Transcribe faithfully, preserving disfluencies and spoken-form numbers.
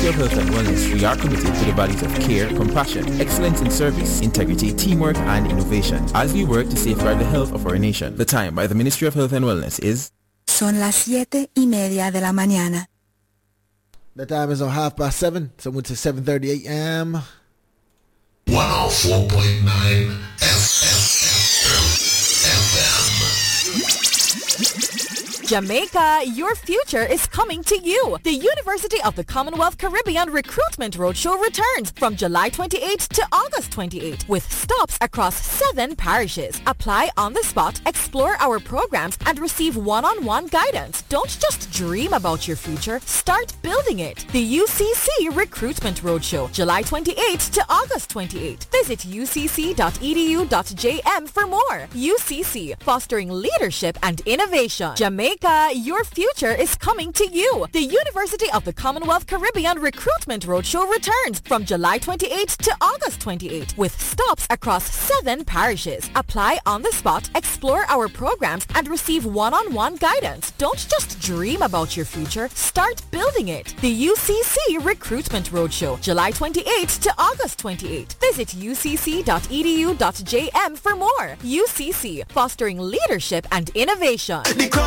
of Health and Wellness, we are committed to the values of care, compassion, excellence in service, integrity, teamwork, and innovation as we work to safeguard the health of our nation. The time by the Ministry of Health and Wellness is... Son las siete y media de la mañana. The time is on half past seven, so it's seven thirty a.m. one oh four point nine F M. Jamaica, your future is coming to you. The University of the Commonwealth Caribbean Recruitment Roadshow returns from July twenty-eighth to August twenty-eighth with stops across seven parishes. Apply on the spot, explore our programs, and receive one-on-one guidance. Don't just dream about your future, start building it. The U C C Recruitment Roadshow, July twenty-eighth to August twenty-eighth. Visit u c c dot e d u dot j m for more. U C C, fostering leadership and innovation. Jamaica, your future is coming to you. The University of the Commonwealth Caribbean Recruitment Roadshow returns from July twenty-eighth to August twenty-eighth with stops across seven parishes. Apply on the spot, explore our programs, and receive one-on-one guidance. Don't just dream about your future, start building it. The U C C Recruitment Roadshow, July twenty-eighth to August twenty-eighth. Visit u c c dot e d u dot j m for more. U C C, fostering leadership and innovation.